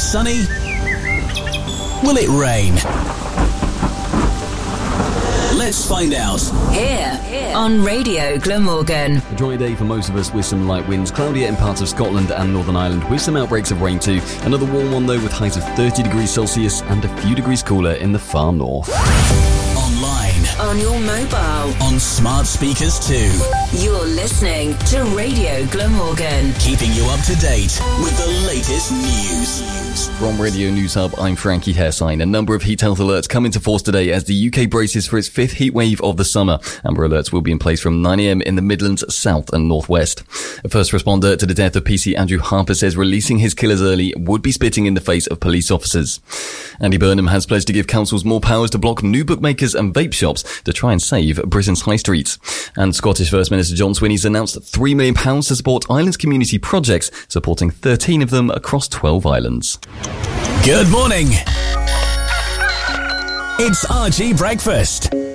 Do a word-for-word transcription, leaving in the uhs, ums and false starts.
sunny? Will it rain? Let's find out. Here, Here. on Radio Glamorgan. A dry day for most of us with some light winds, cloudier in parts of Scotland and Northern Ireland with some outbreaks of rain too. Another warm one though with highs of thirty degrees Celsius and a few degrees cooler in the far north. Online. On your mobile. On smart speakers too. You're listening to Radio Glamorgan. Keeping you up to date with the latest news. From Radio News Hub, I'm Frankie Hairsign. A number of heat health alerts come into force today as the U K braces for its fifth heat wave of the summer. Amber alerts will be in place from nine a.m. in the Midlands, South and North West. A first responder to the death of P C Andrew Harper says releasing his killers early would be spitting in the face of police officers. Andy Burnham has pledged to give councils more powers to block new bookmakers and vape shops to try and save Britain's high streets. And Scottish First Minister John Swinney's announced three million pounds to support islands community projects, supporting thirteen of them across twelve islands. Good morning. It's R G Breakfast.